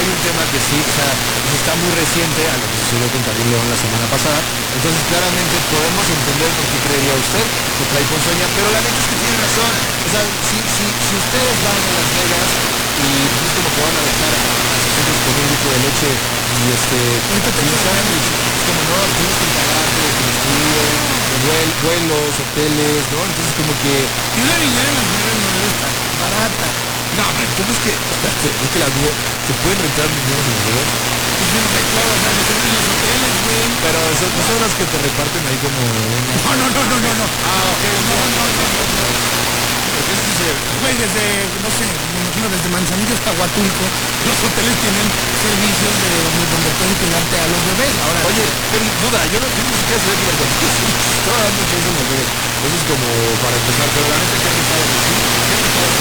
un tema que sí, o sea, está muy reciente a lo que sucedió con Karim León la semana pasada. Entonces claramente podemos entender por qué creería usted que trae ponzoña, pero la neta es que tiene razón. O sea, si ustedes van a Las Vegas y pues es como que van a dejar a sus hijos con un litro de leche y un sándwich, es como no, tienes que encargarte de que los cuiden, de vuelos, hoteles, ¿no? Entonces como que Y una niñera en Las Vegas no debe estar barata. no, hombre, ¿cómo es que, espérate, es que se pueden rentar niñeros en Las Vegas? Pues yo no sé, claro, o sea, en los hoteles, güey. Pero son las que te reparten ahí como una... No. Ah, ok, No. porque es que se... Güey, desde, no sé, me imagino desde Manzanillo hasta Huatulco, los hoteles tienen servicios de donde pueden cuidarte a los bebés. Ahora, Oye, pero duda, yo no ni siquiera sabía que las vacunas estaba dando chance en Las Vegas. Eso es como para empezar, pero la neta que han estado que sí, que han estado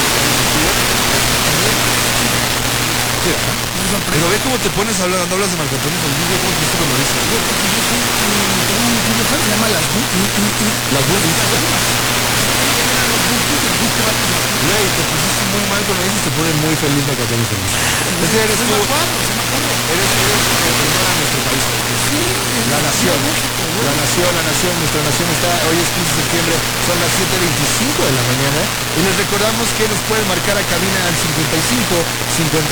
sí, ¿verdad? Pero ve cómo te pones hablando, cuando hablas de Marco Antonio Solís, cómo te gusta cuando dices. tengo un club se llama Las Las boobies. Güey, te pusiste muy mal cuando dices, te pone muy feliz Marco Antonio Solís. Es que eres tú, eres honor a nuestro país. La nación, nuestra nación está, hoy es 15 de septiembre, son las 7:25 de la mañana y les recordamos que nos pueden marcar a cabina al 55 50